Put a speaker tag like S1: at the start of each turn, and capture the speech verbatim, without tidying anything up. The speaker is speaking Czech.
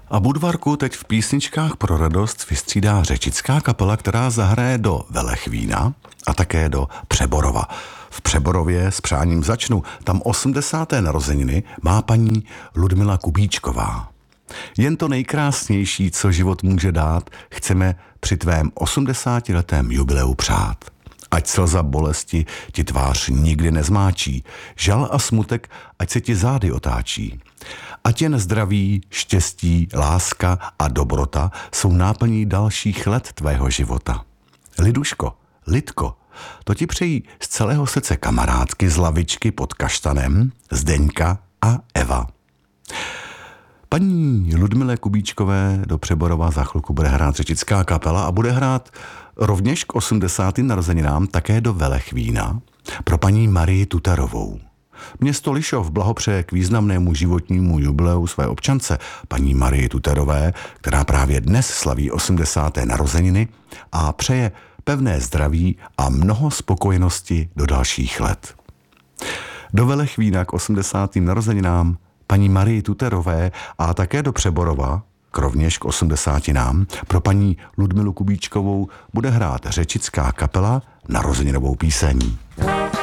S1: A Budvarku teď v písničkách pro radost vystřídá řečická kapela, která zahraje do Velechvína a také do Přeborova. V Přeborově s přáním začnu. Tam osmdesáté narozeniny má paní Ludmila Kubíčková. Jen to nejkrásnější, co život může dát, chceme při tvém osmdesátiletém jubileu přát. Ať slza bolesti ti tvář nikdy nezmáčí, žal a smutek, ať se ti zády otáčí. Ať jen zdraví, štěstí, láska a dobrota jsou náplní dalších let tvého života. Liduško, Lidko, to ti přejí z celého srdce kamarádky z lavičky pod kaštanem, Zdeňka a Eva. Paní Ludmile Kubíčkové do Přeborova za chvilku bude hrát řečická kapela a bude hrát rovněž k osmdesátým narozeninám také do Velechvína pro paní Marii Tutarovou. Město Lišov blahopřeje k významnému životnímu jubileu své občance, paní Marii Tutarové, která právě dnes slaví osmdesáté narozeniny a přeje pevné zdraví a mnoho spokojenosti do dalších let. Do Velechvína k osmdesátým narozeninám paní Marii Tutarové a také do Přeborova, rovněž k osmdesátinám, pro paní Ludmilu Kubíčkovou bude hrát řečická kapela narozeninovou píseň.